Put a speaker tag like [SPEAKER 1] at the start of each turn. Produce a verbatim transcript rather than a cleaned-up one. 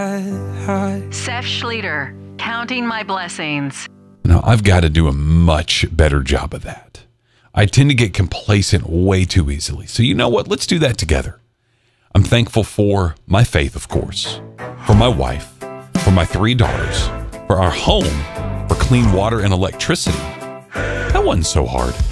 [SPEAKER 1] Seth Schlueter, Counting My Blessings.
[SPEAKER 2] Now, I've got to do a much better job of that. I tend to get complacent way too easily. So you know what? Let's do that together. I'm thankful for my faith, of course, for my wife, for my three daughters, for our home, for clean water and electricity. That wasn't so hard.